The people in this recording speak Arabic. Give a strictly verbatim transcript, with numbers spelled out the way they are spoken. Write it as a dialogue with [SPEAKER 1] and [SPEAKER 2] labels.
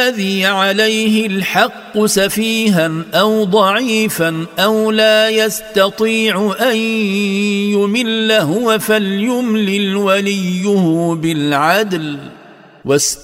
[SPEAKER 1] الذي عليه الحق سفيها أو ضعيفا أو لا يستطيع أن يمل هو فليملل وليه بالعدل